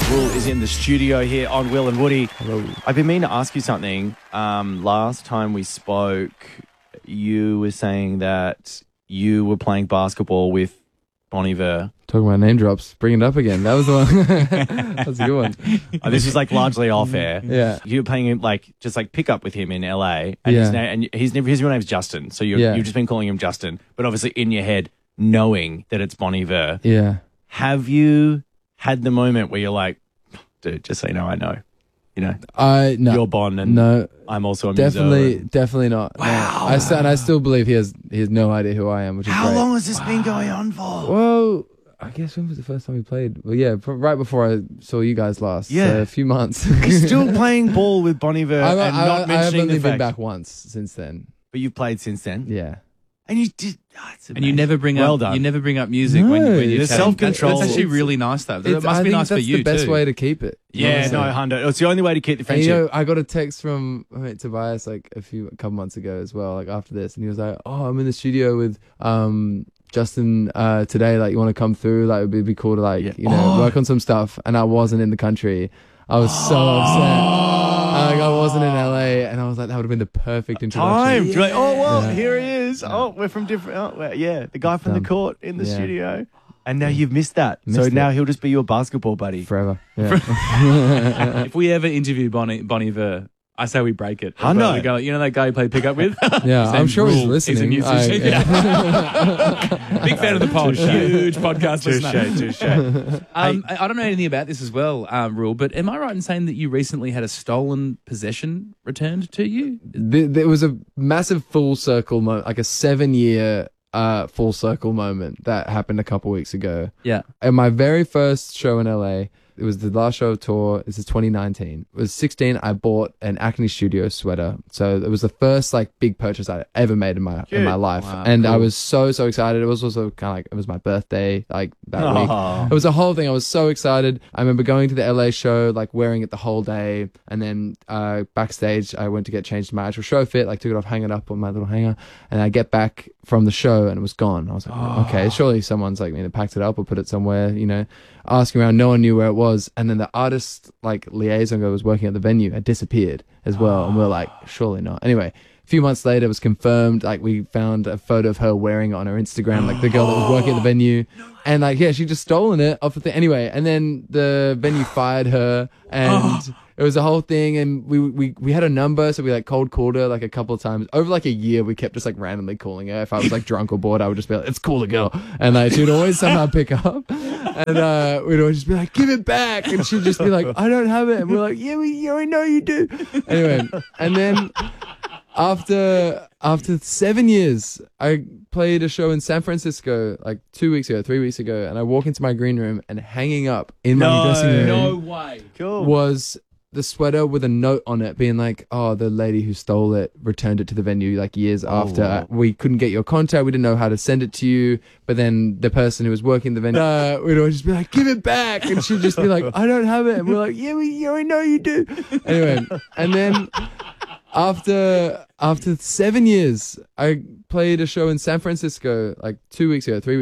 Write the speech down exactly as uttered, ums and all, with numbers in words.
Will is in the studio here on Will and Woody. Hello. I've been meaning to ask you something. Um, last time we spoke, you were saying that you were playing basketball with Bon Iver. Talking about name drops. Bring it up again. That was the one. That's a good one. Oh, this is like largely off air. Yeah. You were playing him like just like pick up with him in L A. And Yeah. his name and his, his real name's Justin. So you're, Yeah. you've just been calling him Justin, but obviously in your head, knowing that it's Bon Iver. Yeah. Have you had the moment where you're like, dude, just so you know, I know, you know, I no. you're Bon and no. I'm also a Definitely, muso. definitely not. No. Wow. I st- and I still believe he has he has no idea who I am, which is How great. long has this been going on for? Well, I guess when was the first time we played? Well, yeah, pr- right before I saw you guys last. Yeah. So a few months. You're still playing ball with Bon Iver I'm, and I, not I have mentioning only the been fact. back once since then. But you've played since then. Yeah. And you did. Oh, it's And you amazing. never bring well up done. you never bring up music No, when, when you're the chatting. self-control. That's actually It's- really nice though. That It's- must I be think nice for that's you the best too. way to keep it. Yeah, honestly. no, Hundo. It's the only way to keep the And friendship. you know, I got a text from my mate Tobias like a few a couple months ago as well, like after this, and he was like, "Oh, I'm in the studio with um Justin uh today. Like, you want to come through? Like, it'd be, be cool to like Yeah. you know Oh. work on some stuff." And I wasn't in the country. I was so upset. Like, I wasn't in L A, and I was like, that would have been the perfect introduction. Time. You're like, oh, well, Yeah. here he is. Oh, we're from different. Oh, well, yeah, the guy from Done. the court in the Yeah. studio. And now you've missed that. so Missed now it. he'll just be your basketball buddy. Forever. Yeah. If we ever interview Bonnie Bon Iver, I say we break it. I know. We go, you know that guy you played pickup with? Yeah, His I'm name's sure he's Rule. He's a listening. musician. I- Yeah. Big fan of the pod. Huge podcast listener. Touche, touche. Um, I I don't know anything about this as well, um, Rule, but am I right in saying that you recently had a stolen possession returned to you? Th- there was a massive full circle moment, like a seven year uh, full circle moment that happened a couple weeks ago. Yeah. At my very first show in L A, it was the last show of tour. This is twenty nineteen. It was sixteen. I bought an Acne Studio sweater. So it was the first like big purchase I ever made in my in my life, Wow, and I cool. was so so excited. It was also kind of like it was my birthday, like that week. Aw. It was a whole thing. I was so excited. I remember going to the L A show, like wearing it the whole day, and then uh, backstage, I went to get changed to my actual show fit, like took it off, hang it up on my little hanger, and I get back from the show and it was gone. I was like, okay, surely someone's like, you know, packed it up or put it somewhere, you know, asking around. No one knew where it was, and then the artist like liaison guy was working at the venue had disappeared as well, and we we're like, surely not. Anyway. A few months later, it was confirmed. Like, we found a photo of her wearing it on her Instagram, like the girl that was working at the venue, and like, yeah, she just stolen it off the thing. Anyway, and then the venue fired her, and it was a whole thing. And we we we had a number, so we like cold called her like a couple of times over like a year. We kept just like randomly calling her. If I was like drunk or bored, I would just be like, "It's cool, girl," and like she would always somehow pick up, and uh, we'd always just be like, "Give it back," and she'd just be like, "I don't have it," and we're like, "Yeah, we yeah we know you do." Anyway, and then. After after seven years, I played a show in San Francisco like two weeks ago, three weeks ago, and I walk into my green room, and hanging up in my No, dressing room No way. Cool. was the sweater with a note on it being like, "Oh, the lady who stole it returned it to the venue like years after. wow. We couldn't get your contact. We didn't know how to send it to you. But then the person who was working the venue, uh, we'd always just be like, "Give it back," and she'd just be like, "I don't have it," and we're like, "Yeah, we yeah we know you do." Anyway, and then. After after seven years, I played a show in San Francisco like two weeks ago, three weeks